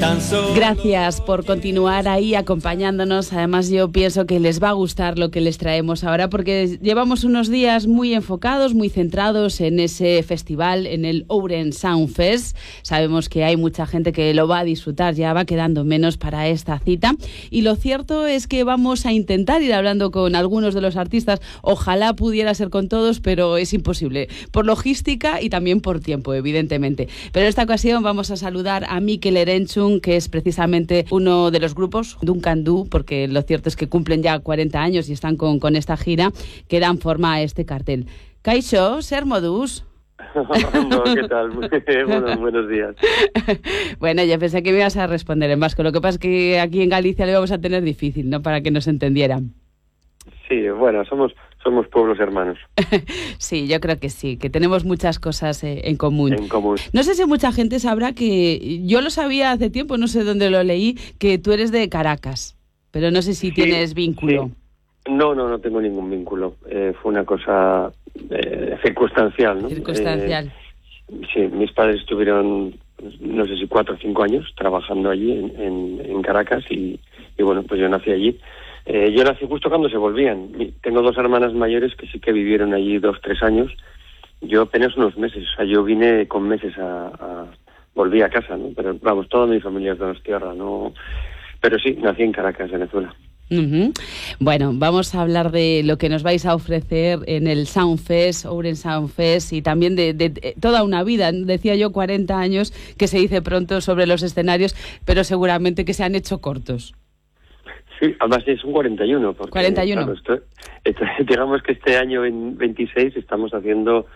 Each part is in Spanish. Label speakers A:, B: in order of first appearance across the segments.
A: Gracias por continuar ahí acompañándonos. Además, yo pienso que les va a gustar lo que les traemos ahora, porque llevamos unos días muy enfocados, muy centrados en ese festival, en el Ourense Sound Fest. Sabemos que hay mucha gente que lo va a disfrutar, ya va quedando menos para esta cita. Y lo cierto es que vamos a intentar ir hablando con algunos de los artistas. Ojalá pudiera ser con todos, pero es imposible, por logística y también por tiempo, evidentemente. Pero en esta ocasión vamos a saludar a Mikel Erentzun, que es precisamente uno de los grupos, Duncan Du, porque lo cierto es que cumplen ya 40 años y están con esta gira que dan forma a este cartel. Kaixo, zer moduz?
B: No, ¿qué tal? Bueno, buenos días.
A: Bueno, ya pensé que me ibas a responder en vasco. Lo que pasa es que aquí en Galicia lo íbamos a tener difícil, ¿no? Para que nos entendieran.
B: Sí, bueno, somos pueblos hermanos.
A: Sí, yo creo que sí, que tenemos muchas cosas en común.
B: En común.
A: No sé si mucha gente sabrá que yo lo sabía hace tiempo, no sé dónde lo leí, que tú eres de Caracas, pero no sé si tienes vínculo.
B: Sí. No tengo ningún vínculo. Fue una cosa circunstancial, ¿no?
A: Circunstancial.
B: Sí, mis padres estuvieron, no sé si 4 o 5 años trabajando allí en Caracas y bueno, pues yo nací allí. Yo nací justo cuando se volvían. Tengo 2 hermanas mayores que sí que vivieron allí 2 o 3 años. Yo apenas unos meses. O sea, yo vine con meses volví a casa, ¿no? Pero vamos, toda mi familia es de Donostierra, ¿no? Pero sí, nací en Caracas, Venezuela.
A: Uh-huh. Bueno, vamos a hablar de lo que nos vais a ofrecer en el Sound Fest, Ourense Sound Fest, y también de toda una vida, decía yo 40 años, que se dice pronto sobre los escenarios, pero seguramente que se han hecho cortos.
B: Sí, además es un 41. Porque,
A: 41.
B: Claro, digamos que este año en 26 estamos haciendo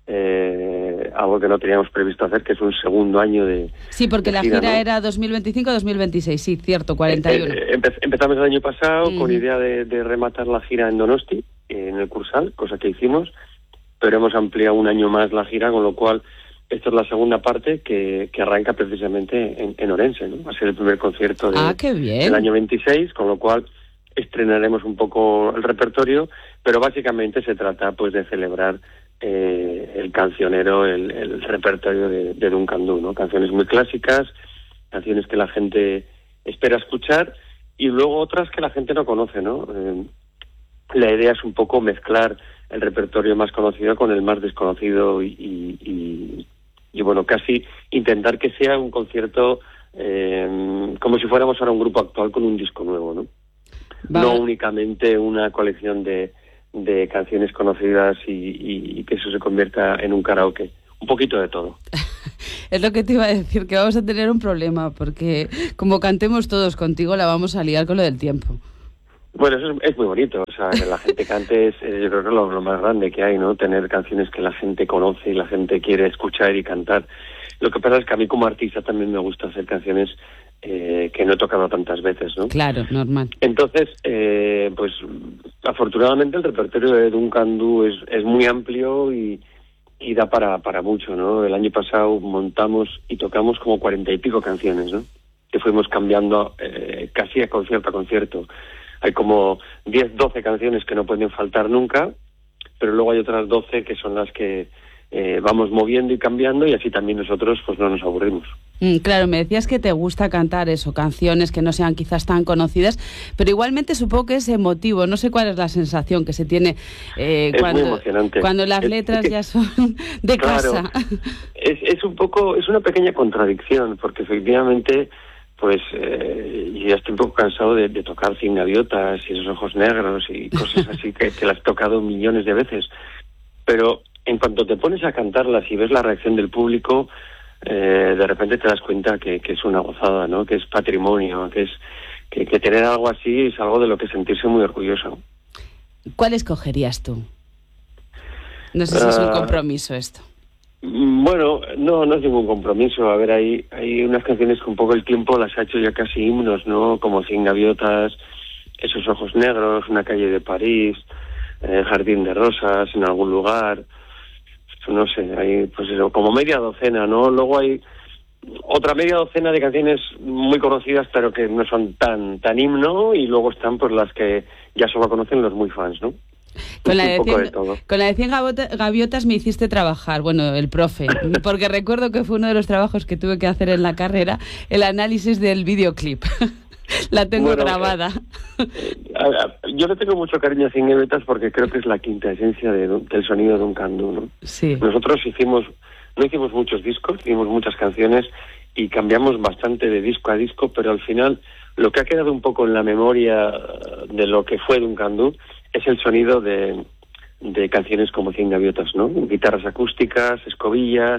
B: algo que no teníamos previsto hacer, que es un segundo año de...
A: Sí, porque la gira, ¿no? Era 2025-2026, sí, cierto, 41.
B: Empezamos el año pasado con idea de rematar la gira en Donosti, en el Cursal, cosa que hicimos, pero hemos ampliado un año más la gira, con lo cual esta es la segunda parte que arranca precisamente en Ourense, ¿no? Va a ser el primer concierto
A: qué bien.
B: del año 26, con lo cual estrenaremos un poco el repertorio, pero básicamente se trata pues de celebrar el cancionero, el repertorio de Duncan Du, ¿no? Canciones muy clásicas, canciones que la gente espera escuchar y luego otras que la gente no conoce, ¿no? La idea es un poco mezclar el repertorio más conocido con el más desconocido y bueno, casi intentar que sea un concierto como si fuéramos ahora un grupo actual con un disco nuevo, ¿no? Vale. No únicamente una colección de canciones conocidas y que eso se convierta en un karaoke. Un poquito de todo.
A: Es lo que te iba a decir, que vamos a tener un problema, porque como cantemos todos contigo, la vamos a liar con lo del tiempo.
B: Bueno, eso es muy bonito, o sea, que la gente cante es yo creo que lo más grande que hay, ¿no? Tener canciones que la gente conoce y la gente quiere escuchar y cantar. Lo que pasa es que a mí como artista también me gusta hacer canciones que no he tocado tantas veces, ¿no?
A: Claro, normal.
B: Entonces, pues afortunadamente el repertorio de Duncan Du es muy amplio y da para mucho, ¿no? El año pasado montamos y tocamos como 40 y pico canciones, ¿no? Que fuimos cambiando casi a concierto. Hay como 10, 12 canciones que no pueden faltar nunca, pero luego hay otras 12 que son las que vamos moviendo y cambiando y así también nosotros pues no nos aburrimos.
A: Claro, me decías que te gusta cantar eso, canciones que no sean quizás tan conocidas, pero igualmente supongo que es emotivo. No sé cuál es la sensación que se tiene
B: muy emocionante.
A: Cuando las letras ya son de casa.
B: Es un poco, es una pequeña contradicción, porque efectivamente pues yo ya estoy un poco cansado de tocar Cien Gaviotas y Esos Ojos Negros y cosas así que las he tocado millones de veces, pero en cuanto te pones a cantarlas y ves la reacción del público, de repente te das cuenta que es una gozada, ¿no? Que es patrimonio, que tener algo así es algo de lo que sentirse muy orgulloso.
A: ¿Cuál escogerías tú? No sé si es un compromiso esto.
B: Bueno, no es ningún compromiso. A ver, hay unas canciones que un poco el tiempo las ha hecho ya casi himnos, ¿no? Como Cien Gaviotas, Esos Ojos Negros, Una calle de París, Jardín de Rosas, En algún lugar. No sé, hay pues eso, como media docena, ¿no? Luego hay otra media docena de canciones muy conocidas, pero que no son tan himno, y luego están pues las que ya solo conocen los muy fans, ¿no?
A: Con la,
B: con
A: la de 100 gaviotas me hiciste trabajar, bueno, el profe, porque recuerdo que fue uno de los trabajos que tuve que hacer en la carrera, el análisis del videoclip. La tengo grabada.
B: Yo le tengo mucho cariño a 100 gaviotas porque creo que es la quinta esencia del sonido de Duncan Du, ¿no?
A: Sí.
B: Nosotros no hicimos muchos discos, hicimos muchas canciones y cambiamos bastante de disco a disco, pero al final lo que ha quedado un poco en la memoria de lo que fue Duncan Du es el sonido de canciones como 100 gaviotas, ¿no? Guitarras acústicas, escobillas,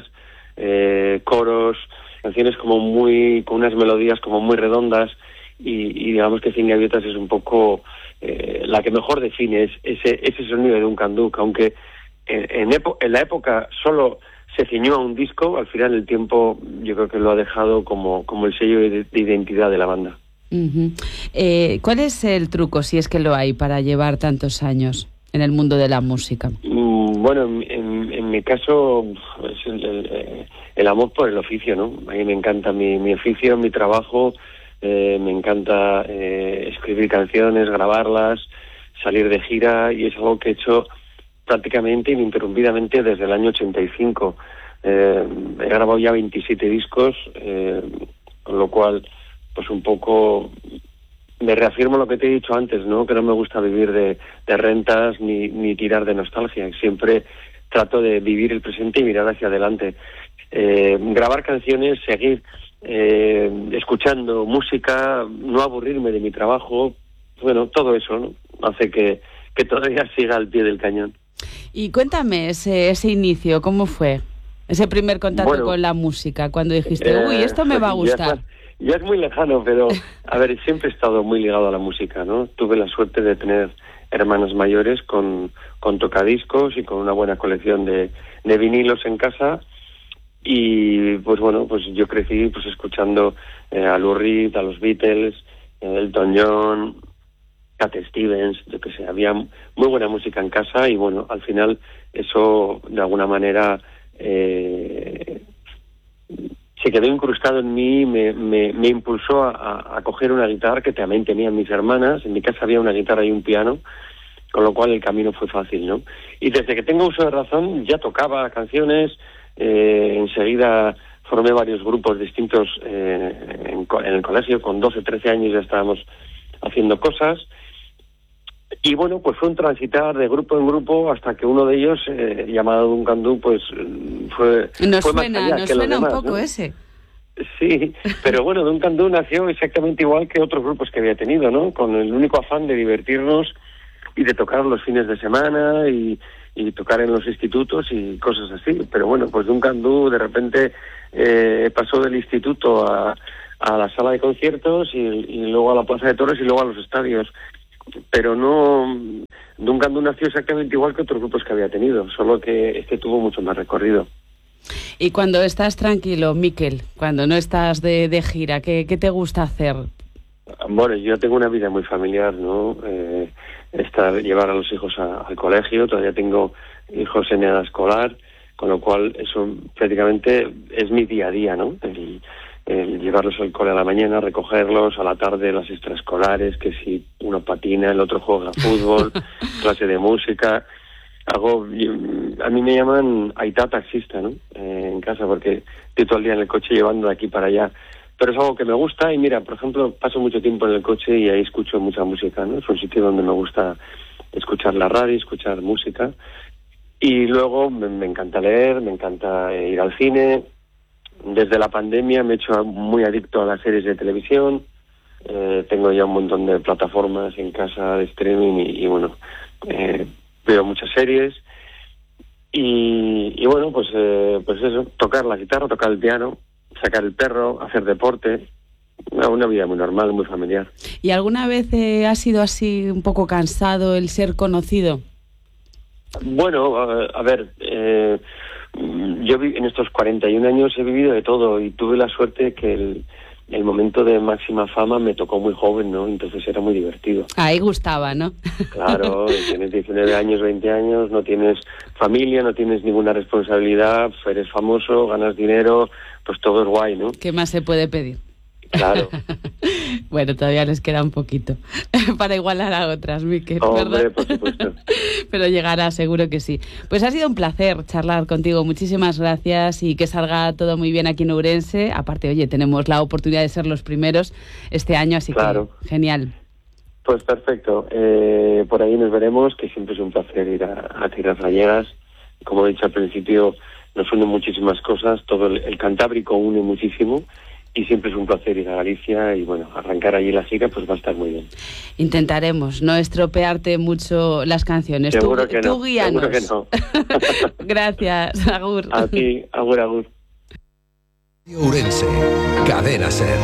B: coros, canciones como con unas melodías como muy redondas y digamos que 100 gaviotas es un poco la que mejor define ese sonido de Duncan Du, que aunque en la época solo se ciñó a un disco, al final el tiempo yo creo que lo ha dejado como el sello de identidad de la banda.
A: Uh-huh. ¿Cuál es el truco, si es que lo hay, para llevar tantos años en el mundo de la música?
B: Bueno, en mi caso es el amor por el oficio, ¿no? A mí me encanta mi oficio, mi trabajo, me encanta escribir canciones, grabarlas, salir de gira, y es algo que he hecho prácticamente ininterrumpidamente desde el año 85. He grabado ya 27 discos, con lo cual pues un poco me reafirmo lo que te he dicho antes, ¿no? Que no me gusta vivir de rentas ni tirar de nostalgia. Siempre trato de vivir el presente y mirar hacia adelante. Grabar canciones, seguir escuchando música, no aburrirme de mi trabajo, bueno, todo eso, ¿no? Hace que todavía siga al pie del cañón.
A: Y cuéntame ese inicio, ¿cómo fue? Ese primer contacto con la música, cuando dijiste, esto me va a gustar.
B: Ya es muy lejano, pero, a ver, siempre he estado muy ligado a la música, ¿no? Tuve la suerte de tener hermanos mayores con tocadiscos y con una buena colección de vinilos en casa, y pues bueno, pues yo crecí pues escuchando a Lou Reed, a los Beatles, Elton John, Cat Stevens, yo que sé, había muy buena música en casa, y bueno, al final eso de alguna manera se quedó incrustado en mí, me impulsó a coger una guitarra que también tenían mis hermanas. En mi casa había una guitarra y un piano, con lo cual el camino fue fácil, ¿no? Y desde que tengo uso de razón ya tocaba canciones, enseguida formé varios grupos distintos en el colegio, con 12, 13 años ya estábamos haciendo cosas. Y bueno, pues fue un transitar de grupo en grupo hasta que uno de ellos, llamado Duncan Du, pues fue
A: Nos
B: más allá
A: nos
B: que
A: suena
B: los demás,
A: un poco,
B: ¿no?
A: ese.
B: Sí, pero bueno, Duncan Du nació exactamente igual que otros grupos que había tenido, ¿no? Con el único afán de divertirnos y de tocar los fines de semana y tocar en los institutos y cosas así. Pero bueno, pues Duncan Du de repente pasó del instituto a la sala de conciertos y luego a la plaza de toros y luego a los estadios. Pero no, Duncan Du nació exactamente igual que otros grupos que había tenido, solo que este tuvo mucho más recorrido.
A: Y cuando estás tranquilo, Miquel, cuando no estás de gira, ¿qué te gusta hacer?
B: Bueno, yo tengo una vida muy familiar, ¿no? Llevar a los hijos al colegio, todavía tengo hijos en edad escolar, con lo cual eso prácticamente es mi día a día, ¿no? El llevarlos al cole a la mañana, recogerlos, a la tarde las extraescolares, que si uno patina, el otro juega fútbol, clase de música. A mí me llaman Aitá taxista, ¿no? En casa, porque estoy todo el día en el coche llevando de aquí para allá. Pero es algo que me gusta y mira, por ejemplo, paso mucho tiempo en el coche y ahí escucho mucha música, ¿no? Es un sitio donde me gusta escuchar la radio, escuchar música. Y luego me encanta leer, me encanta ir al cine. Desde la pandemia me he hecho muy adicto a las series de televisión. Tengo ya un montón de plataformas en casa de streaming y bueno, veo muchas series. Y bueno, pues eso, tocar la guitarra, tocar el piano, sacar el perro, hacer deporte. Una vida muy normal, muy familiar.
A: ¿Y alguna vez ha sido así un poco cansado el ser conocido?
B: Bueno, a ver, yo en estos 41 años he vivido de todo y tuve la suerte que el momento de máxima fama me tocó muy joven, ¿no? Entonces era muy divertido.
A: Ahí gustaba, ¿no?
B: Claro, tienes 19 años, 20 años, no tienes familia, no tienes ninguna responsabilidad, eres famoso, ganas dinero, pues todo es guay, ¿no?
A: ¿Qué más se puede pedir?
B: Claro.
A: Bueno, todavía les queda un poquito para igualar a otras, Miquel,
B: Hombre,
A: ¿verdad?
B: por supuesto.
A: Pero llegará, seguro que sí. Pues ha sido un placer charlar contigo. Muchísimas gracias y que salga todo muy bien aquí en Ourense. Aparte, oye, tenemos la oportunidad de ser los primeros este año, así
B: Claro.
A: que genial.
B: Pues perfecto. Por ahí nos veremos, que siempre es un placer ir a Tierras Gallegas. Como he dicho al principio, nos unen muchísimas cosas. Todo el Cantábrico une muchísimo. Y siempre es un placer ir a Galicia y, bueno, arrancar allí la gira, pues va a estar muy bien.
A: Intentaremos no estropearte mucho las canciones.
B: Seguro que no.
A: Tú guíanos.
B: Seguro que no.
A: Gracias, agur.
B: A ti, agur, agur.
C: Ourense, Cadena SER.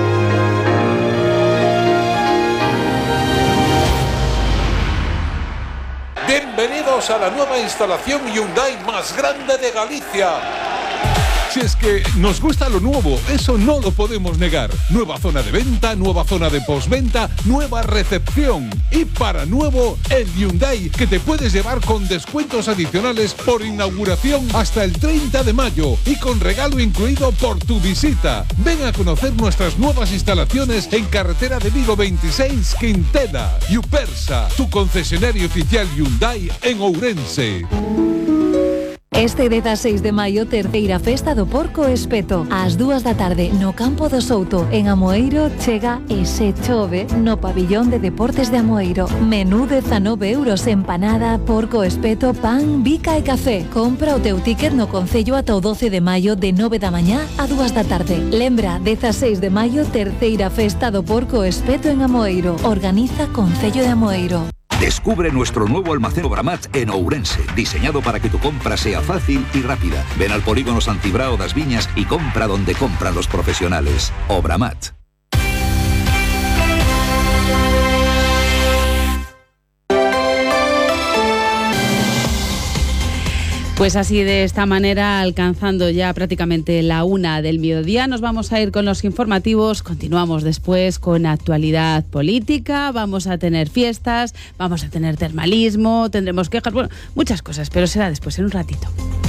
D: Bienvenidos a la nueva instalación Hyundai más grande de Galicia.
E: Si es que nos gusta lo nuevo, eso no lo podemos negar. Nueva zona de venta, nueva zona de postventa, nueva recepción. Y para nuevo, el Hyundai, que te puedes llevar con descuentos adicionales por inauguración hasta el 30 de mayo y con regalo incluido por tu visita. Ven a conocer nuestras nuevas instalaciones en Carretera de Vigo 26, Quintela. Yupersa, tu concesionario oficial Hyundai en Ourense.
F: Este 16 de maio, terceira festa do Porco Espeto. Ás 2 da tarde, no Campo do Souto, en Amoeiro, chega e se chove no pabillón de Deportes de Amoeiro. Menú 19 euros, empanada, porco espeto, pan, bica e café. Compra o teu ticket no Concello ata o 12 de maio, de 9 da mañá a 2 da tarde. Lembra, 16 de maio, terceira festa do Porco Espeto en Amoeiro. Organiza Concello de Amoeiro.
C: Descubre nuestro nuevo almacén Obramat en Ourense, diseñado para que tu compra sea fácil y rápida. Ven al polígono Santibrao das Viñas y compra donde compran los profesionales. Obramat.
A: Pues así, de esta manera, alcanzando ya prácticamente la 1 del mediodía, nos vamos a ir con los informativos. Continuamos después con actualidad política, vamos a tener fiestas, vamos a tener termalismo, tendremos quejas, bueno, muchas cosas, pero será después, en un ratito.